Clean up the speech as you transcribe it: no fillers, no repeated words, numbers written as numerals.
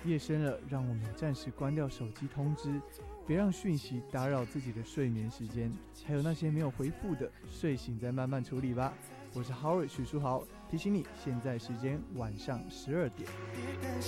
夜深了，让我们暂时关掉手机通知，别让讯息打扰自己的睡眠时间。还有那些没有回复的，睡醒再慢慢处理吧。我是 Howard 许书豪，提醒你，现在时间晚上12点。